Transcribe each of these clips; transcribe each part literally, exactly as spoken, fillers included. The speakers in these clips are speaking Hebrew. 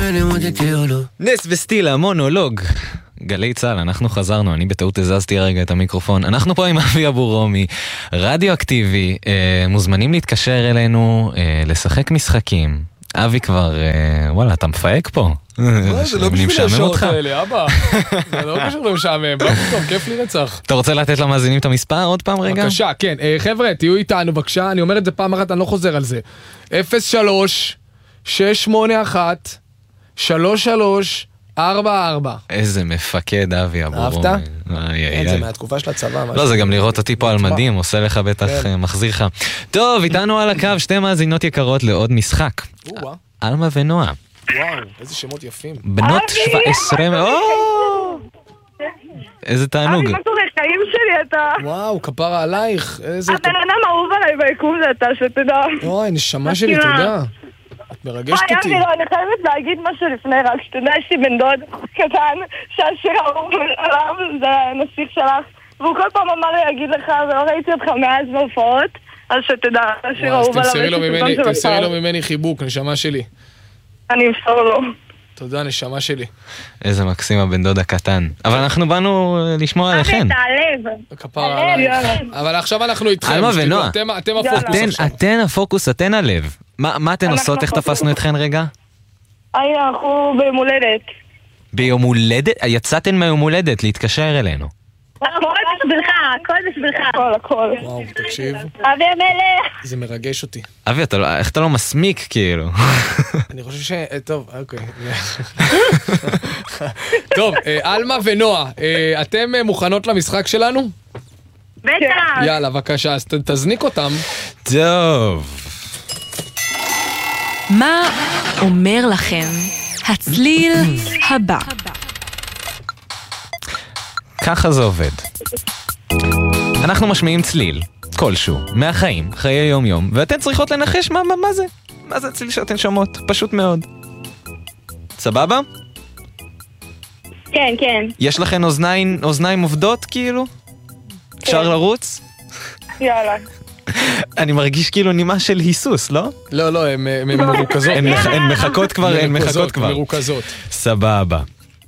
veremos de qué o no. נס וסטילה, מונולוג. גלי צהל, אנחנו חזרנו, אני בטעות הזזתי רגע את המיקרופון. אנחנו פה עם אבי אבורומי, רדיו אקטיבי, אה, מוזמנים להתקשר אלינו, אה, לשחק משחקים. אבי כבר, אה, וואלה, אתה מפהק פה. זה לא בשביל השעות האלה, אבא. זה לא קשור למשעמם, לא פתאום, כיף לי רצח. אתה רוצה לתת למאזינים את המספר עוד פעם רגע? בבקשה, כן. חבר'ה, תהיו איתנו, בבקשה, אני אומר את זה פעם אחת, אני לא חוזר על זה. אפס שלוש שש שמונה אחת שלוש שלוש ארבע ארבע. איזה מפקד אבי אבורומי. אהבת? אין, זה מהתקופה של הצבא. לא, זה גם לראות אותי פה על מדים, עושה לך בטח, מחזיר לך. טוב, איתנו על הקו שתי מאזינות יקרות לעוד משחק. אלמה ונועה. וואו, איזה שמות יפים. בנות שבע עשרה, איזה תענוג. אבי, מה קורה? חיים שלי אתה. וואו, כפרה עלייך. הבן אדם אהוב עליי ביקום זה אתה, שתדע. אוי, נשמה שלי, תודה. את מרגשת אותי. אני לא, אני חייבת להגיד משהו לפני, רק שתדע, יש לי בן דוד קטן, שהשיר אהוב עליו, זה הנסיך שלך, והוא כל פעם אמר לי להגיד לך, ולא ראיתי אותך מאז בהופעות, אז שתדע, השיר אהוב עליו. תמסרי לו ממני חיבוק, נשמה שלי. אני אמסור לו. תודה, נשמה שלי. איזה מקסים הבן דוד הקטן. אבל אנחנו באנו לשמוע עליכן. כפרה עליי. אבל עכשיו אנחנו איתכם. אלמה ונועה. אתם הפוקוס עכשיו. אתן הפוקוס, אתן הלב. מה אתן עושות? איך תפסנו אתכן רגע? היי, אנחנו ביום הולדת. ביום הולדת? יצאתן מהיום הולדת להתקשר אלינו. הכל בשבילך, הכל בשבילך. הכל, הכל. וואו, תקשיב. אבי המלך. זה מרגש אותי. אבי, איך אתה לא מסמיק כאילו? אני חושב ש... טוב, אוקיי. טוב, אלמה ונועה, אתם מוכנות למשחק שלנו? בטח. יאללה, בבקשה, אז תזניק אותם. טוב. מה אומר לכם הצליל הבא? ככה זה עובד. אנחנו משמיעים צליל, כלשהו, מהחיים, חיי יום יום, ואתן צריכות לנחש מה, מה, מה זה? מה זה הצליל שאתן שומעות? פשוט מאוד. סבבה? כן, כן. יש לכן אוזניים, אוזניים עובדות כאילו? אפשר לרוץ? יאללה. אני מרגיש כאילו נימה של היסוס, לא? לא, לא, הן מרוכזות. הן מחכות כבר, הן מחכות כבר. מרוכזות. סבבה.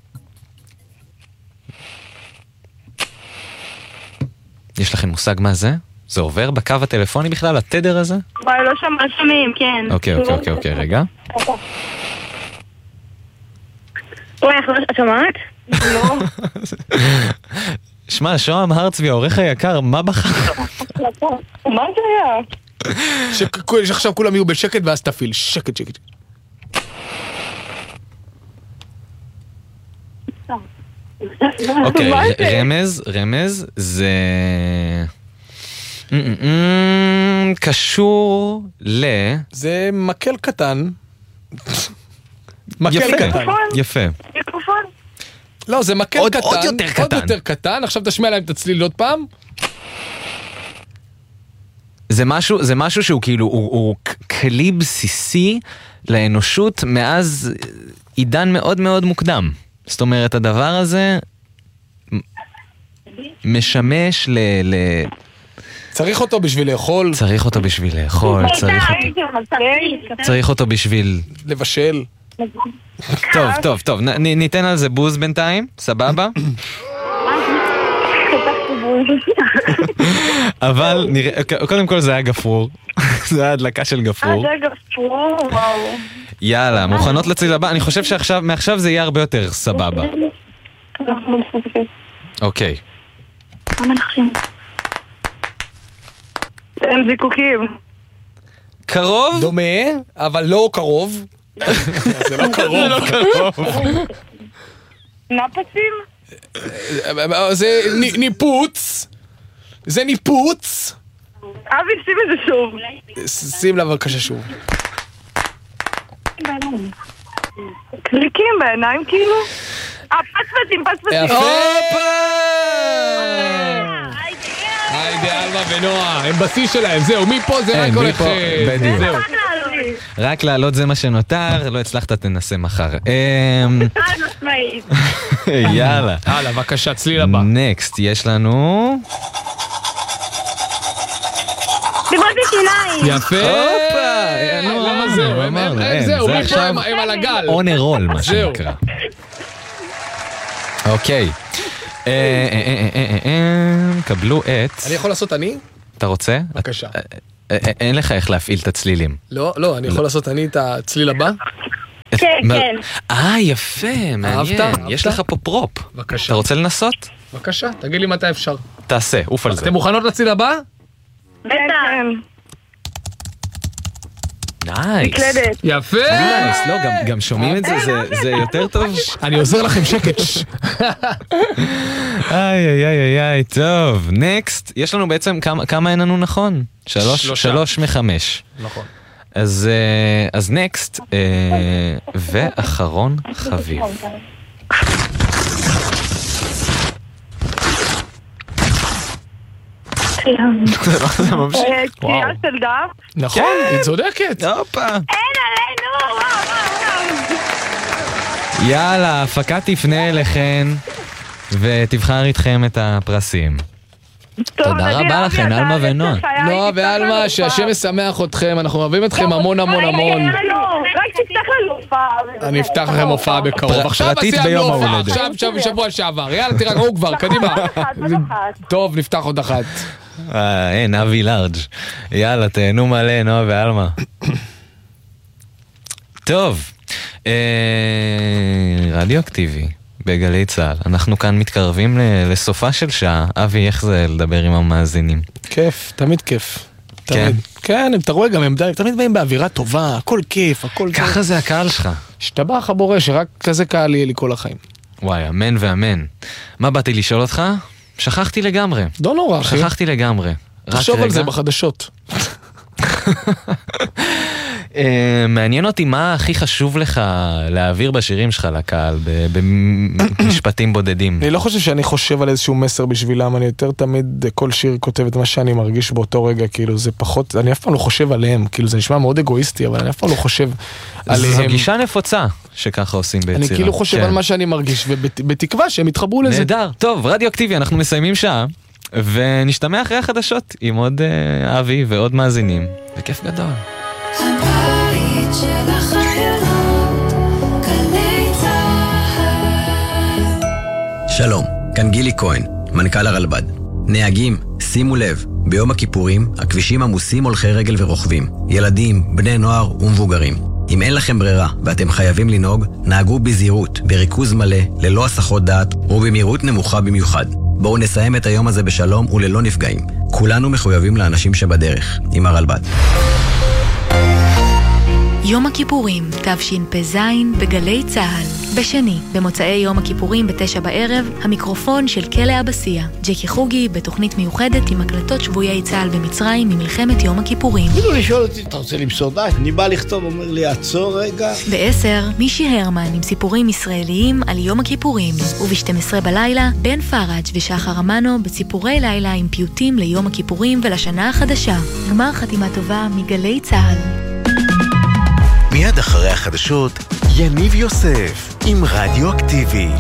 יש לכם מושג מה זה? זה עובר בקו הטלפוני בכלל, התדר הזה? וואי, לא שמע שומעים, כן. אוקיי, אוקיי, אוקיי, אוקיי, רגע. וואי, את שומעת? לא. שמע, שוהם הרצבי, העורך היקר, מה בחר? מה זה היה? שעכשיו כולם יהיו בשקט ואז תפיל. שקט, שקט. אוקיי, רמז, רמז, זה... קשור ל... זה מקל קטן. מקל קטן. יפה. מיקרופון? לא, זה מקל קטן. עוד יותר קטן. עוד יותר קטן. עכשיו תשמע להם את הצליל עוד פעם. זה משהו, זה משהו שהוא כאילו, הוא, הוא כלי בסיסי לאנושות מאז עידן מאוד מאוד מוקדם. זאת אומרת, הדבר הזה משמש ל... ל... צריך אותו בשביל לאכול. צריך אותו בשביל לאכול, צריך אותו... צריך אותו בשביל... לבשל. טוב, טוב, טוב, נ, ניתן על זה בוז בינתיים, סבבה? אבל נראה, קודם כל זה היה גפרור. זה היה הדלקה של גפרור. זה היה גפרור, וואו. יאללה, מוכנות לצליל הבא? אני חושב שעכשיו, מעכשיו זה יהיה הרבה יותר סבבה. אוקיי. מה מנחשים? הם זיקוקים. קרוב? דומה, אבל לא קרוב. זה לא קרוב. זה לא קרוב. נפצים? זה ניפוץ. זה ניפוץ. אבי, שים את זה שוב. שים לה בבקשה שוב. קליקים בעיניים כאילו? אה, פצפצים, פצפצים. יפה! היידה, אלמה ונועה, הם בשיא שלהם, זהו, מפה זה רק הולך... בדיוק. רק לעלות זה מה שנותר, לא הצלחת תנסה מחר. יאללה. הלאה, בבקשה, צליל הבא. נקסט, יש לנו... מצלמות בשיניים. יפה. הופה, נו, למה אמרנו, זהו? הם- אמרנו, הם- אין, זהו, זה מפה עכשיו הם הם על הגל. on a roll, מה זהו. שנקרא. אוקיי. אה, אה, אה, אה, אה, אה, קבלו את... אני יכול לעשות אני? אתה רוצה? בבקשה. אה, אה, אה, אין לך איך להפעיל את הצלילים. לא, לא, אני יכול לעשות אני את הצליל הבא? כן, מה- כן. אה, יפה, מעניין. אהבת? יש לך פה פרופ. בבקשה. אתה רוצה לנסות? בבקשה, תגיד לי מתי אפשר. תעשה, עוף על זה. אתם מוכנות לצליל הבא? בטח. נייס. מקלדת. יפה! נייס, לא, גם- גם שומעים את זה, זה- זה יותר טוב. אני עוזר לכם שקט. איי איי איי איי איי, טוב, נקסט. יש לנו בעצם, כמה- כמה אין לנו נכון? שלוש, שלושה. שלוש מחמש. נכון. אז אה, אז נקסט, אה, ואחרון חביב. זה ממשיך. אה, קריאה וואו. של דף. נכון, היא צודקת. הופה. אין עלינו! וואו, וואו, וואו. יאללה, ההפקה תפנה אליכן ותבחר איתכם את הפרסים. טוב, תודה אני רבה אבי, לכן, אתה אלמה הרצל ונועה. חיי, נועה תפתח לנו ואלמה, הופעה. שהשם ישמח אתכם, אנחנו אוהבים אתכם המון המון רגע, המון. רגע, לא, רק תפתח לנו הופעה. אני אפתח לכם הופעה בקרוב. פר- עכשיו פרטית סיימנו ביום הופעה, ההולדת. עכשיו עכשיו שבוע שעבר. יאללה, תירגעו כבר, קדימה. עוד אחת, עוד אחת. טוב, נפתח עוד אחת. אה, אין, אבי לארג'. יאללה, תהנו מלא, נועה ואלמה. טוב, אה, רדיואקטיבי בגלי צהל. אנחנו כאן מתקרבים ל- לסופה של שעה. אבי, איך זה לדבר עם המאזינים? כיף, תמיד כיף. כן. תמיד. כן, אתה רואה גם, הם די- תמיד באים באווירה טובה, הכל כיף, הכל טוב. ככה זה הקהל שלך. השתבח הבורא, שרק כזה קהל יהיה לי כל החיים. וואי, אמן ואמן. מה באתי לשאול אותך? שכחתי לגמרי. לא נורא, אחי. שכחתי לגמרי. רק תחשוב על רגע. זה בחדשות. אה, מעניין אותי מה הכי חשוב לך להעביר בשירים שלך לקהל, ב- במשפטים בודדים. אני לא חושב שאני חושב על איזשהו מסר בשבילם, אני יותר תמיד, כל שיר כותב את מה שאני מרגיש באותו רגע, כאילו זה פחות, אני אף פעם לא חושב עליהם, כאילו זה נשמע מאוד אגואיסטי, אבל אני אף פעם לא חושב זו עליהם. גישה נפוצה שככה עושים ביצירה. אני כאילו חושב כן. על מה שאני מרגיש, ובתקווה שהם יתחברו לזה. נהדר. טוב, רדיואקטיבי, אנחנו מסיימים שעה, ונשתמע אחרי החדשות עם עוד אה, אבי ועוד מאזינים. בכיף גדול. הבית של החיילות, גלי צהל. שלום, כאן גילי כהן, מנכ"ל הרלב"ד. נהגים, שימו לב, ביום הכיפורים הכבישים עמוסים הולכי רגל ורוכבים, ילדים, בני נוער ומבוגרים. אם אין לכם ברירה ואתם חייבים לנהוג, נהגו בזהירות, בריכוז מלא, ללא הסחות דעת ובמהירות נמוכה במיוחד. בואו נסיים את היום הזה בשלום וללא נפגעים. כולנו מחויבים לאנשים שבדרך, עם הרלב"ד. יום הכיפורים, תשפ"ז בגלי צהל. בשני, במוצאי יום הכיפורים בתשע בערב, המיקרופון של כלא אבסיה. ג'קי חוגי בתוכנית מיוחדת עם הקלטות שבויי צהל במצרים ממלחמת יום הכיפורים. כאילו לשאול אותי, אתה רוצה למסור די? אני בא לכתוב, אומר לי, עצור רגע. בעשר, מישי הרמן עם סיפורים ישראליים על יום הכיפורים. וב-שתים עשרה בלילה, בן פראג' ושחר אמנו בציפורי לילה עם פיוטים ליום הכיפורים ולשנה החדשה. גמר חתימה טובה מגלי צהל. מיד אחרי החדשות, יניב יוסף עם רדיואקטיבי.